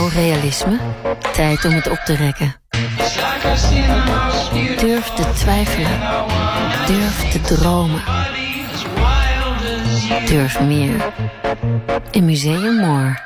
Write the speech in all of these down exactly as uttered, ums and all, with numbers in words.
Neorealisme? Tijd om het op te rekken. Durf te twijfelen. Durf te dromen. Durf meer. In Museum More.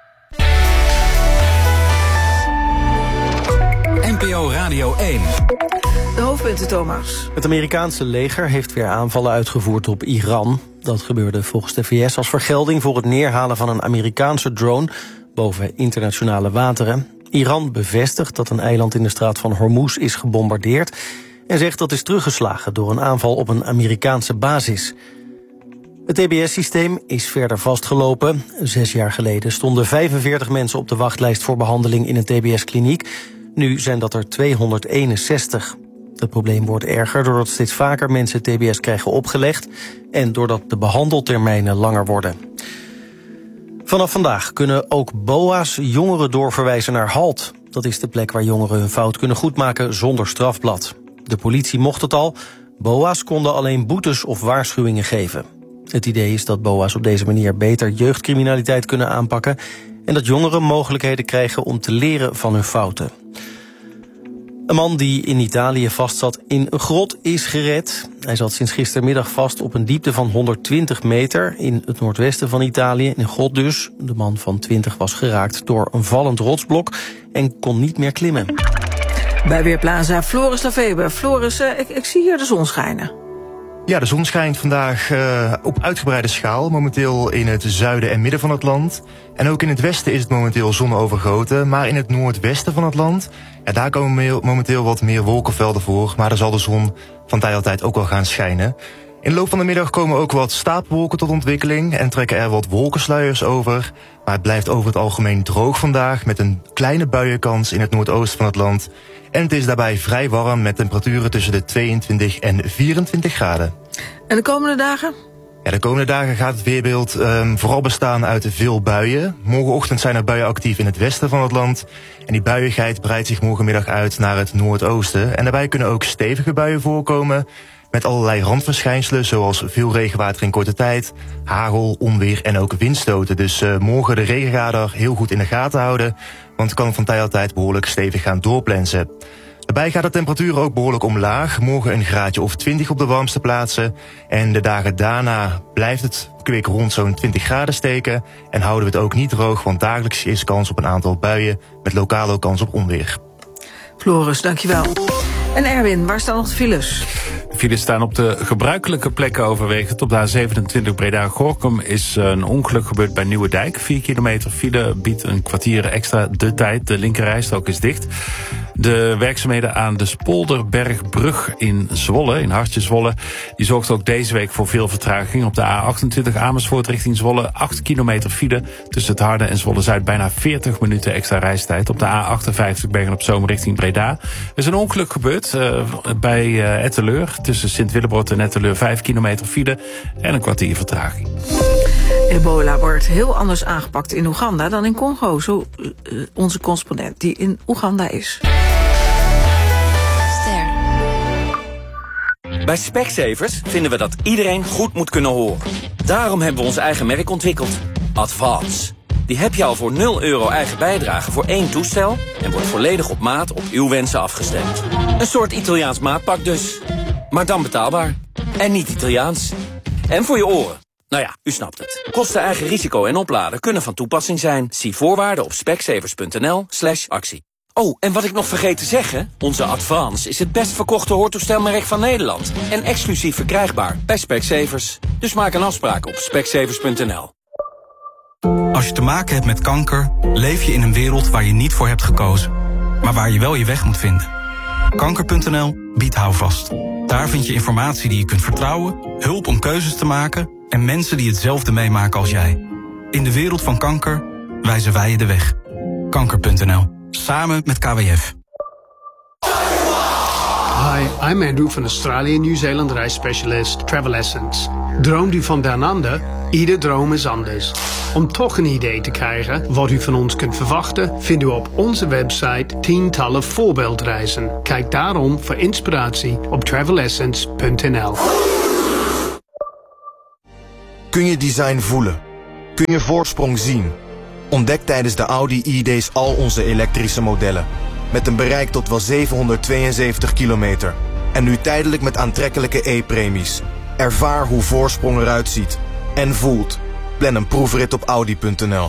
N P O Radio één. De hoofdpunten, Thomas. Het Amerikaanse leger heeft weer aanvallen uitgevoerd op Iran. Dat gebeurde volgens de V S als vergelding voor het neerhalen van een Amerikaanse drone boven internationale wateren. Iran bevestigt dat een eiland in de straat van Hormuz is gebombardeerd en zegt dat is teruggeslagen door een aanval op een Amerikaanse basis. Het T B S-systeem is verder vastgelopen. Zes jaar geleden stonden vijfenveertig mensen op de wachtlijst voor behandeling in een T B S-kliniek. Nu zijn dat er tweehonderdeenenzestig. Het probleem wordt erger doordat steeds vaker mensen T B S krijgen opgelegd en doordat de behandeltermijnen langer worden. Vanaf vandaag kunnen ook B O A's jongeren doorverwijzen naar HALT. Dat is de plek waar jongeren hun fout kunnen goedmaken zonder strafblad. De politie mocht het al. B O A's konden alleen boetes of waarschuwingen geven. Het idee is dat B O A's op deze manier beter jeugdcriminaliteit kunnen aanpakken en dat jongeren mogelijkheden krijgen om te leren van hun fouten. Een man die in Italië vastzat in een grot is gered. Hij zat sinds gistermiddag vast op een diepte van honderdtwintig meter... in het noordwesten van Italië, in een grot dus. De man van twintig was geraakt door een vallend rotsblok en kon niet meer klimmen. Bij Weerplaza, Floris Lavebe. Floris, uh, ik, ik zie hier de zon schijnen. Ja, de zon schijnt vandaag uh, op uitgebreide schaal, momenteel in het zuiden en midden van het land. En ook in het westen is het momenteel zonovergoten, maar in het noordwesten van het land, ja, daar komen momenteel wat meer wolkenvelden voor, maar daar zal de zon van tijd tot tijd ook wel gaan schijnen. In de loop van de middag komen ook wat stapelwolken tot ontwikkeling en trekken er wat wolkensluiers over. Maar het blijft over het algemeen droog vandaag met een kleine buienkans in het noordoosten van het land. En het is daarbij vrij warm met temperaturen tussen de tweeëntwintig en vierentwintig graden. En de komende dagen? Ja, de komende dagen gaat het weerbeeld um, vooral bestaan uit veel buien. Morgenochtend zijn er buien actief in het westen van het land. En die buiigheid breidt zich morgenmiddag uit naar het noordoosten. En daarbij kunnen ook stevige buien voorkomen met allerlei randverschijnselen zoals veel regenwater in korte tijd, hagel, onweer en ook windstoten. Dus uh, morgen de regenradar heel goed in de gaten houden, want het kan van tijd tot tijd behoorlijk stevig gaan doorplensen. Daarbij gaat de temperatuur ook behoorlijk omlaag. Morgen een graadje of twintig op de warmste plaatsen. En de dagen daarna blijft het kwik rond zo'n twintig graden steken. En houden we het ook niet droog, want dagelijks is kans op een aantal buien met lokaal ook kans op onweer. Floris, dankjewel. En Erwin, waar staan nog de files? De files staan op de gebruikelijke plekken overwegend. Op de A zevenentwintig Breda-Gorinchem is een ongeluk gebeurd bij Nieuwedijk. Vier kilometer file biedt een kwartier extra de tijd. De linkerrijstrook is dicht. De werkzaamheden aan de Spolderbergbrug in Zwolle, in Hartje Zwolle, die zorgt ook deze week voor veel vertraging. Op de A achtentwintig Amersfoort richting Zwolle, acht kilometer file. Tussen het Harde en Zwolle-Zuid bijna veertig minuten extra reistijd. Op de A achtenvijftig Bergen-op-Zoom richting Breda. Er is een ongeluk gebeurd uh, bij uh, Etteleur. Tussen Sint-Willebrodt en Etteleur vijf kilometer file en een kwartier vertraging. Ebola wordt heel anders aangepakt in Oeganda dan in Congo. Zo uh, onze correspondent die in Oeganda is. Bij Specsavers vinden we dat iedereen goed moet kunnen horen. Daarom hebben we ons eigen merk ontwikkeld. Advance. Die heb je al voor nul euro eigen bijdrage voor één toestel en wordt volledig op maat op uw wensen afgestemd. Een soort Italiaans maatpak dus. Maar dan betaalbaar. En niet Italiaans. En voor je oren. Nou ja, u snapt het. Kosten, eigen risico en opladen kunnen van toepassing zijn. Zie voorwaarden op specsavers.nl slash actie. Oh, en wat ik nog vergeet te zeggen, onze Advance is het best verkochte hoortoestelmerk van Nederland. En exclusief verkrijgbaar bij Specsavers. Dus maak een afspraak op specsavers punt n l. Als je te maken hebt met kanker, leef je in een wereld waar je niet voor hebt gekozen. Maar waar je wel je weg moet vinden. Kanker punt n l biedt houvast. Daar vind je informatie die je kunt vertrouwen, hulp om keuzes te maken en mensen die hetzelfde meemaken als jij. In de wereld van kanker wijzen wij je de weg. Kanker punt n l. Samen met K W F. Hi, I'm Andrew van Australië en Nieuw-Zeeland reisspecialist Travel Essence. Droomt u van down under? Ieder droom is anders. Om toch een idee te krijgen wat u van ons kunt verwachten, vindt u op onze website tientallen voorbeeldreizen. Kijk daarom voor inspiratie op travel essence punt n l. Kun je design voelen? Kun je voorsprong zien? Ontdek tijdens de Audi e-days al onze elektrische modellen. Met een bereik tot wel zevenhonderdtweeënzeventig kilometer. En nu tijdelijk met aantrekkelijke e-premies. Ervaar hoe voorsprong eruit ziet. En voelt. Plan een proefrit op audi punt n l.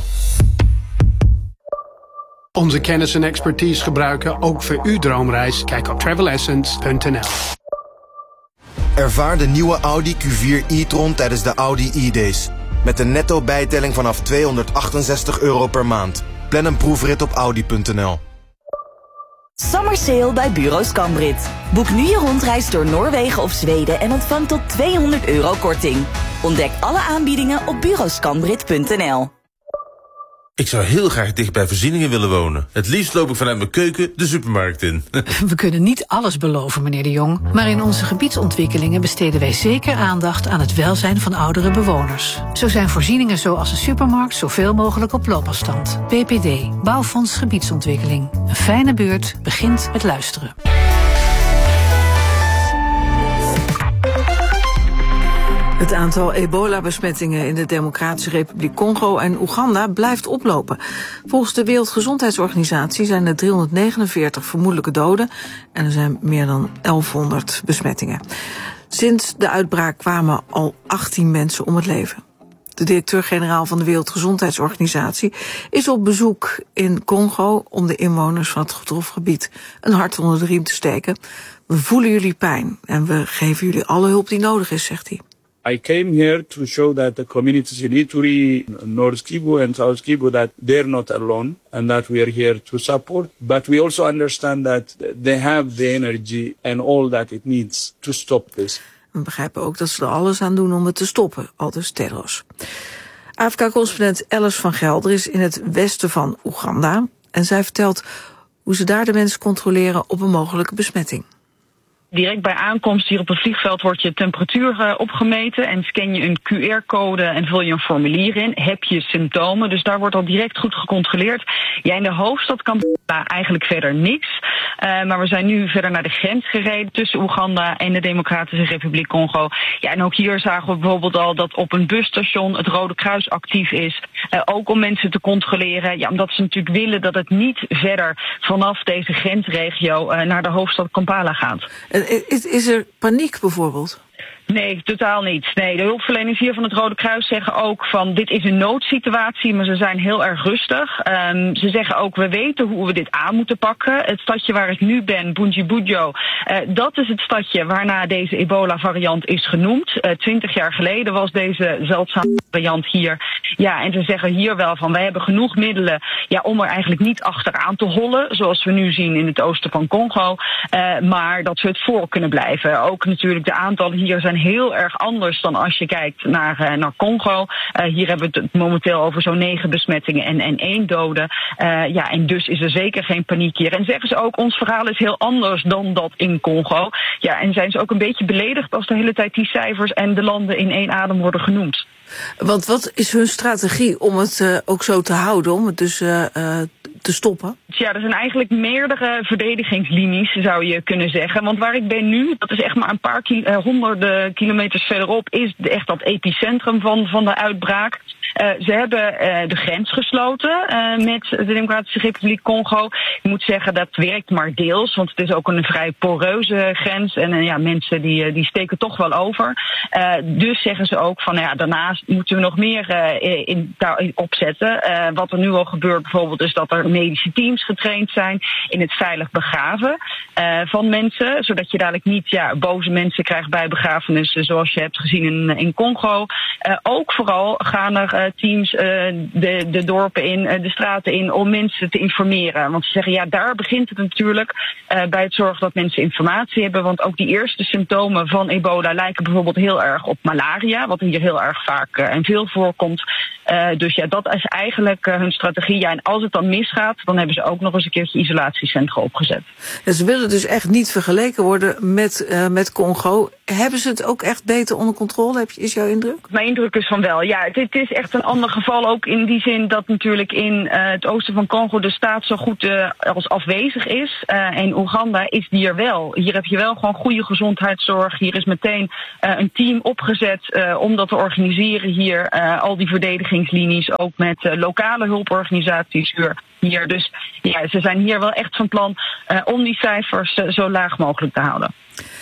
Onze kennis en expertise gebruiken ook voor uw droomreis. Kijk op travel essence punt n l. Ervaar de nieuwe Audi Q vier e-tron tijdens de Audi e-days. Met een netto bijtelling vanaf tweehonderdachtenzestig euro per maand. Plan een proefrit op audi punt n l. Summer sale bij Bureau Scambrit. Boek nu je rondreis door Noorwegen of Zweden en ontvang tot tweehonderd euro korting. Ontdek alle aanbiedingen op bureau scambrit punt n l. Ik zou heel graag dicht bij voorzieningen willen wonen. Het liefst loop ik vanuit mijn keuken de supermarkt in. We kunnen niet alles beloven, meneer de Jong. Maar in onze gebiedsontwikkelingen besteden wij zeker aandacht aan het welzijn van oudere bewoners. Zo zijn voorzieningen zoals een supermarkt zoveel mogelijk op loopafstand. B P D, Bouwfonds Gebiedsontwikkeling. Een fijne buurt begint met luisteren. Het aantal ebola-besmettingen in de Democratische Republiek Congo en Oeganda blijft oplopen. Volgens de Wereldgezondheidsorganisatie zijn er driehonderdnegenenveertig vermoedelijke doden en er zijn meer dan elfhonderd besmettingen. Sinds de uitbraak kwamen al achttien mensen om het leven. De directeur-generaal van de Wereldgezondheidsorganisatie is op bezoek in Congo om de inwoners van het getroffen gebied een hart onder de riem te steken. We voelen jullie pijn en we geven jullie alle hulp die nodig is, zegt hij. I came here to show that the communities in Ituri, North Kivu and South Kivu, that they're not alone and that we are here to support. But we also understand that they have the energy and all that it needs to stop this. We begrijpen ook dat ze er alles aan doen om het te stoppen, aldus Tedros. A F K-correspondent Alice van Gelder is in het westen van Oeganda en zij vertelt hoe ze daar de mensen controleren op een mogelijke besmetting. Direct bij aankomst hier op het vliegveld wordt je temperatuur uh, opgemeten en scan je een Q R-code en vul je een formulier in. Heb je symptomen, dus daar wordt al direct goed gecontroleerd. Ja, in de hoofdstad Kampala eigenlijk verder niks. Uh, maar we zijn nu verder naar de grens gereden tussen Oeganda en de Democratische Republiek Congo. Ja, en ook hier zagen we bijvoorbeeld al dat op een busstation het Rode Kruis actief is. Uh, ook om mensen te controleren. Ja, omdat ze natuurlijk willen dat het niet verder vanaf deze grensregio uh, naar de hoofdstad Kampala gaat. Is, is er paniek bijvoorbeeld? Nee, totaal niet. Nee, de hulpverleners hier van het Rode Kruis zeggen ook van dit is een noodsituatie, maar ze zijn heel erg rustig. Um, ze zeggen ook we weten hoe we dit aan moeten pakken. Het stadje waar ik nu ben, Bunji-Bujio, uh, dat is het stadje waarna deze ebola-variant is genoemd. Twintig uh, jaar geleden was deze zeldzame variant hier. Ja, en ze zeggen hier wel van wij hebben genoeg middelen ja, om er eigenlijk niet achteraan te hollen, zoals we nu zien in het oosten van Congo, uh, maar dat we het voor kunnen blijven. Ook natuurlijk de aantallen hier zijn heel erg anders dan als je kijkt naar, uh, naar Congo. Uh, hier hebben we het momenteel over zo'n negen besmettingen en, en één dode. Uh, ja, en dus is er zeker geen paniek hier. En zeggen ze ook, ons verhaal is heel anders dan dat in Congo. Ja, en zijn ze ook een beetje beledigd als de hele tijd die cijfers en de landen in één adem worden genoemd. Want wat is hun strategie om het uh, ook zo te houden, om het dus uh, uh, te stoppen? Ja, er zijn eigenlijk meerdere verdedigingslinies, zou je kunnen zeggen. Want waar ik ben nu, dat is echt maar een paar ki- uh, honderden kilometers verderop, is echt dat epicentrum van, van de uitbraak. Uh, ze hebben uh, de grens gesloten uh, met de Democratische Republiek Congo. Ik moet zeggen, dat werkt maar deels, want het is ook een vrij poreuze grens. En uh, ja, mensen die, uh, die steken toch wel over. Uh, dus zeggen ze ook van, ja, daarnaast moeten we nog meer uh, in, daar opzetten. Uh, wat er nu al gebeurt bijvoorbeeld is dat er medische teams getraind zijn in het veilig begraven uh, van mensen. Zodat je dadelijk niet ja, boze mensen krijgt bij begrafenissen zoals je hebt gezien in, in Congo. Uh, ook vooral gaan er uh, teams uh, de, de dorpen in, uh, de straten in om mensen te informeren. Want ze zeggen, ja, daar begint het natuurlijk uh, bij het zorgen dat mensen informatie hebben. Want ook die eerste symptomen van ebola lijken bijvoorbeeld heel erg op malaria, wat hier heel erg vaak uh, en veel voorkomt. Uh, dus ja, dat is eigenlijk uh, hun strategie. Ja, en als het dan misgaat, dan hebben ze ook nog eens een keertje isolatiecentra opgezet. Ja, ze willen dus echt niet vergeleken worden met, uh, met Congo. hebben ze het ook echt beter onder controle? Heb je, is jouw indruk? Mijn indruk is van wel, ja. Het, het is echt een ander geval, ook in die zin dat natuurlijk in uh, het oosten van Congo de staat zo goed uh, als afwezig is. Uh, en Oeganda is die er wel. Hier heb je wel gewoon goede gezondheidszorg. Hier is meteen uh, een team opgezet uh, om dat te organiseren hier. Uh, al die verdedigingslinies, ook met uh, lokale hulporganisaties hier. hier. Dus ja, ze zijn hier wel echt van plan uh, om die cijfers uh, zo laag mogelijk te houden.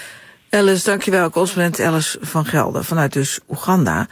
Alice, dankjewel. Correspondent Alice van Gelder vanuit dus Oeganda.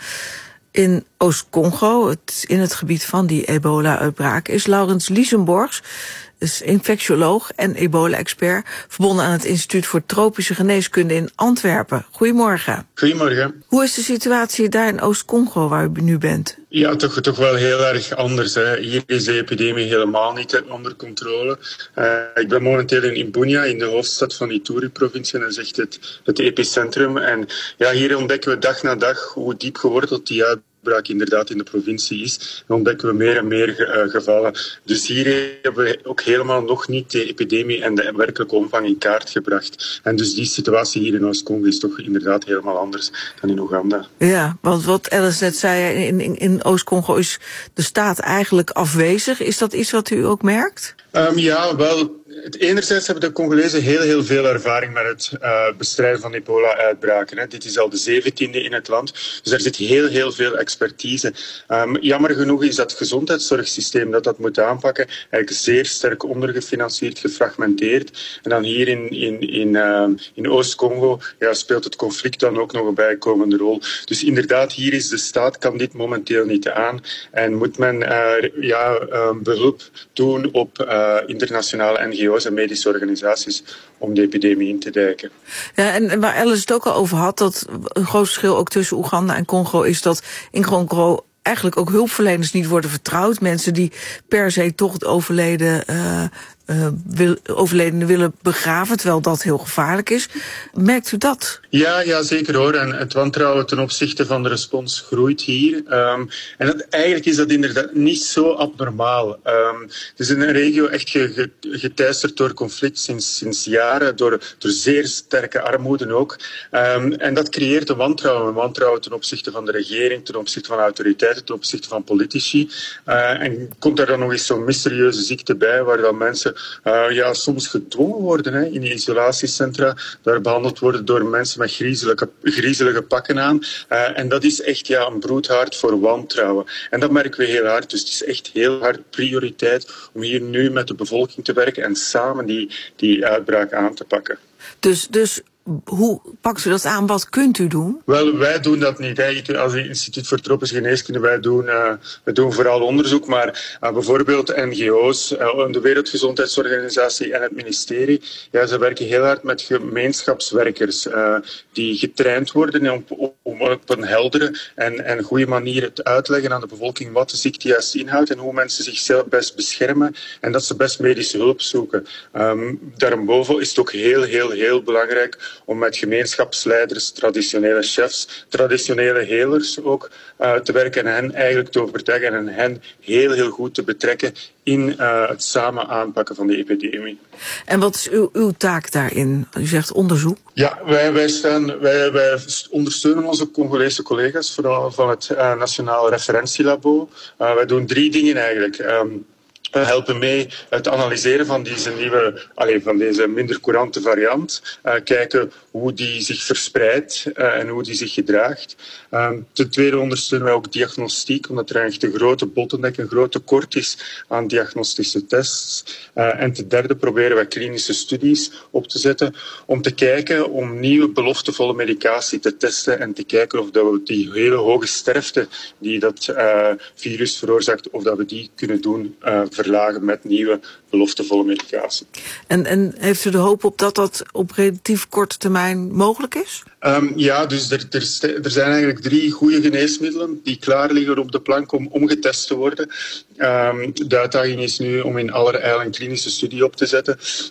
In Oost-Congo, het, in het gebied van die ebola-uitbraak, is Laurens Liesenborgs, is infectioloog en ebola-expert, verbonden aan het Instituut voor Tropische Geneeskunde in Antwerpen. Goedemorgen. Goedemorgen. Hoe is de situatie daar in Oost-Congo, waar u nu bent? Ja, toch, toch wel heel erg anders. Hè. Hier is de epidemie helemaal niet onder controle. Uh, ik ben momenteel in Bunia, in de hoofdstad van Ituri-provincie, en dat is echt het, het epicentrum. En ja, hier ontdekken we dag na dag hoe diep geworteld die uitbraak inderdaad in de provincie is. En ontdekken we meer en meer uh, gevallen. Dus hier hebben we ook helemaal nog niet de epidemie en de werkelijke omvang in kaart gebracht. En dus die situatie hier in Oost-Congo is toch inderdaad helemaal anders dan in Oeganda. Ja, want wat Alice net zei, in, in, in Oost-Congo is de staat eigenlijk afwezig. Is dat iets wat u ook merkt? Um, ja, wel. Het enerzijds hebben de Congolezen heel, heel veel ervaring met het uh, bestrijden van ebola-uitbraken. Hè. Dit is al de zeventiende in het land, dus er zit heel, heel veel expertise. Um, jammer genoeg is dat gezondheidszorgsysteem dat dat moet aanpakken eigenlijk zeer sterk ondergefinancierd, gefragmenteerd. En dan hier in, in, in, uh, in Oost-Congo ja, speelt het conflict dan ook nog een bijkomende rol. Dus inderdaad, hier is de staat, kan dit momenteel niet aan. En moet men uh, ja, uh, behulp doen op uh, internationale N G O's en medische organisaties om de epidemie in te dijken. Ja, en waar Alice het ook al over had, dat een groot verschil ook tussen Oeganda en Congo is dat in Congo eigenlijk ook hulpverleners niet worden vertrouwd. Mensen die per se toch het overleden uh, uh, wil, overledene willen begraven, terwijl dat heel gevaarlijk is. Merkt u dat? Ja, ja, zeker hoor. En het wantrouwen ten opzichte van de respons groeit hier. Um, en dat, eigenlijk is dat inderdaad niet zo abnormaal. Um, het is in een regio echt geteisterd door conflict sinds, sinds jaren, door, door zeer sterke armoede ook. Um, en dat creëert een wantrouwen. Een wantrouwen ten opzichte van de regering, ten opzichte van autoriteiten, ten opzichte van politici. Uh, en komt er dan nog eens zo'n mysterieuze ziekte bij, waar dan mensen uh, ja, soms gedwongen worden hè, in isolatiecentra, daar behandeld worden door mensen met griezelige, griezelige pakken aan. Uh, en dat is echt ja, een broedhaard voor wantrouwen. En dat merken we heel hard. Dus het is echt heel hard prioriteit om hier nu met de bevolking te werken en samen die, die uitbraak aan te pakken. Dus, dus hoe pakt u dat aan? Wat kunt u doen? Wel, wij doen dat niet. Hè. Als Instituut voor Tropische Geneeskunde, wij doen, uh, wij doen vooral onderzoek, maar uh, bijvoorbeeld N G O's, uh, de Wereldgezondheidsorganisatie en het ministerie, ja, ze werken heel hard met gemeenschapswerkers uh, die getraind worden om, om op een heldere en, en goede manier te uitleggen aan de bevolking wat de ziekte juist inhoudt en hoe mensen zichzelf best beschermen en dat ze best medische hulp zoeken. Um, daarboven is het ook heel, heel, heel belangrijk om met gemeenschapsleiders, traditionele chefs, traditionele helers ook uh, te werken en hen eigenlijk te overtuigen en hen heel, heel goed te betrekken in uh, het samen aanpakken van de epidemie. En wat is uw, uw taak daarin? U zegt onderzoek. Ja, wij, wij, staan, wij, wij ondersteunen onze Congolese collega's vooral van het uh, Nationaal Referentielabo. Uh, wij doen drie dingen eigenlijk. Um, We helpen mee het analyseren van deze nieuwe, allez, van deze minder courante variant. Uh, kijken hoe die zich verspreidt uh, en hoe die zich gedraagt. Um, ten tweede ondersteunen wij ook diagnostiek, omdat er echt een grote bottleneck, een groot tekort is aan diagnostische tests. Uh, en ten derde proberen wij klinische studies op te zetten om te kijken om nieuwe beloftevolle medicatie te testen en te kijken of dat we die hele hoge sterfte die dat uh, virus veroorzaakt, of dat we die kunnen doen uh, verlagen met nieuwe beloftevolle medicatie. En, en heeft u de hoop op dat dat op relatief korte termijn mogelijk is? Um, ja, dus er, er, er zijn eigenlijk drie goede geneesmiddelen die klaar liggen op de plank om, om getest te worden. Um, de uitdaging is nu om in allerijl een klinische studie op te zetten.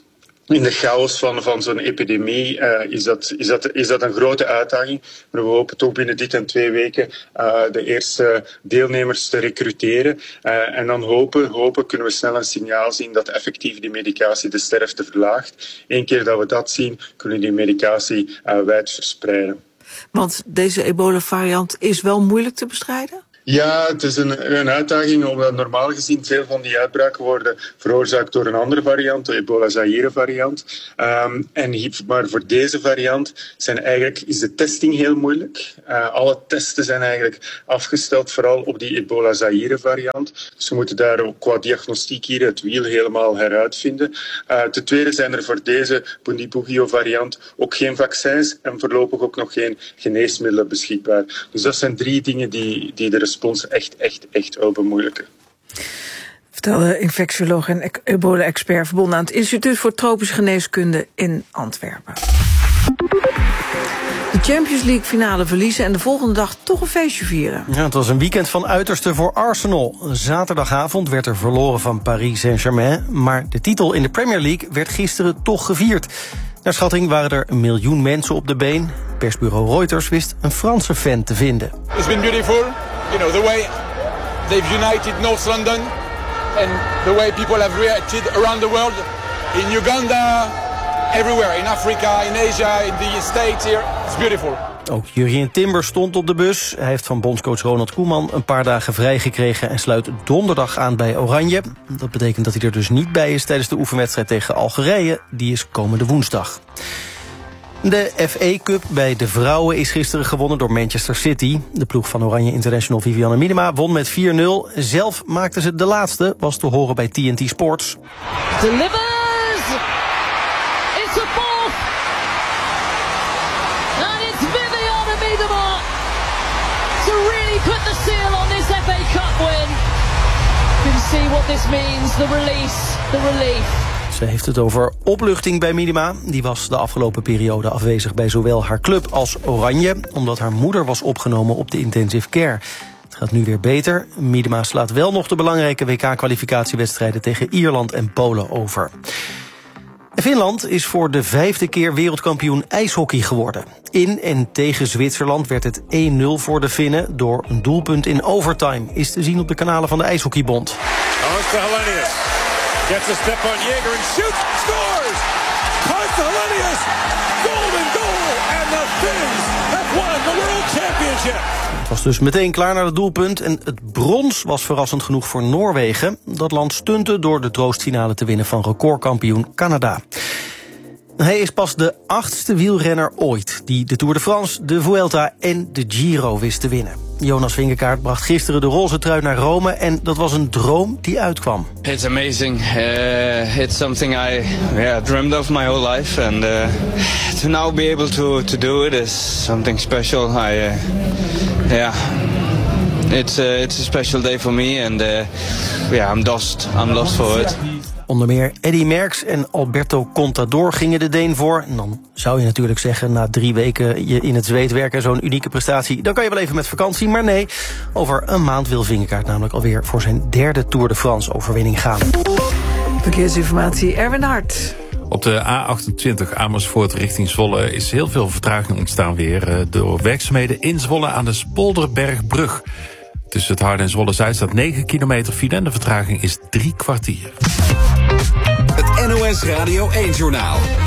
in de chaos van, van zo'n epidemie uh, is, dat, is, dat, is dat een grote uitdaging. Maar we hopen toch binnen dit en twee weken uh, de eerste deelnemers te recruteren. Uh, en dan hopen, hopen kunnen we snel een signaal zien dat effectief die medicatie de sterfte verlaagt. Eén keer dat we dat zien, kunnen we die medicatie uh, wijd verspreiden. Want deze ebola-variant is wel moeilijk te bestrijden? Ja, het is een, een uitdaging, omdat normaal gezien veel van die uitbraken worden veroorzaakt door een andere variant, de ebola-Zaire-variant. Um, en, maar voor deze variant zijn eigenlijk, is de testing heel moeilijk. Uh, alle testen zijn eigenlijk afgesteld, vooral op die ebola-Zaire-variant. Dus we moeten daar ook qua diagnostiek hier het wiel helemaal heruitvinden. Uh, ten tweede zijn er voor deze Bundibugyo-variant ook geen vaccins en voorlopig ook nog geen geneesmiddelen beschikbaar. Dus dat zijn drie dingen die, die de respons echt, echt, echt wel bemoeilijken. Vertelde infectioloog en ebola-expert verbonden aan het Instituut voor Tropische Geneeskunde in Antwerpen. De Champions League finale verliezen en de volgende dag toch een feestje vieren. Ja, het was een weekend van uiterste voor Arsenal. Zaterdagavond werd er verloren van Paris Saint-Germain, maar de titel in de Premier League werd gisteren toch gevierd. Naar schatting waren er een miljoen mensen op de been. Persbureau Reuters wist een Franse fan te vinden. It's been beautiful, you know, the way they've united North London and the way people have reacted around the world, in Uganda, everywhere, in Africa, in Asia, in the States here. It's beautiful. Ook Jurien Timber stond op de bus. Hij heeft van bondscoach Ronald Koeman een paar dagen vrijgekregen en sluit donderdag aan bij Oranje. Dat betekent dat hij er dus niet bij is tijdens de oefenwedstrijd tegen Algerije. Die is komende woensdag. De F A Cup bij de vrouwen is gisteren gewonnen door Manchester City. De ploeg van Oranje International Vivianne Miedema won met vier nul. Zelf maakte ze de laatste, was te horen bij T N T Sports. Delivers! It's a fourth! And it's Vivianne Miedema to really put the seal on this F A Cup win. You can see what this means, the release, the relief. Ze heeft het over opluchting bij Miedema. Die was de afgelopen periode afwezig bij zowel haar club als Oranje, omdat haar moeder was opgenomen op de intensive care. Het gaat nu weer beter. Miedema slaat wel nog de belangrijke W K-kwalificatiewedstrijden tegen Ierland en Polen over. Finland is voor de vijfde keer wereldkampioen ijshockey geworden. In en tegen Zwitserland werd het één nul voor de Finnen door een doelpunt in overtime. Is te zien op de kanalen van de IJshockeybond. Carsten Hellenius gets a step on Jaeger and shoots, scores! Carsten Hellenius, golden goal, and the Finns have won the World Championship. Het was dus meteen klaar naar het doelpunt en het brons was verrassend genoeg voor Noorwegen. Dat land stunte door de troostfinale te winnen van recordkampioen Canada. Hij is pas de achtste wielrenner ooit die de Tour de France, de Vuelta en de Giro wist te winnen. Jonas Vingegaard bracht gisteren de roze trui naar Rome en dat was een droom die uitkwam. It's amazing. Uh, it's something I yeah, dreamed of my whole life, and uh, to now be able to to do it is something special. I uh, yeah. It's uh, it's a special day for me, and uh, yeah, I'm lost. I'm lost for it. Onder meer Eddy Merckx en Alberto Contador gingen de Deen voor. En dan zou je natuurlijk zeggen, na drie weken je in het zweet werken, zo'n unieke prestatie, dan kan je wel even met vakantie. Maar nee, over een maand wil Vingegaard namelijk alweer voor zijn derde Tour de France overwinning gaan. Verkeersinformatie, Erwin Hart. Op de A achtentwintig Amersfoort richting Zwolle is heel veel vertraging ontstaan weer door werkzaamheden in Zwolle aan de Spolderbergbrug. Tussen het Harde en Zwolle-Zuid staat negen kilometer file en de vertraging is drie kwartier. Het N O S Radio één Journaal.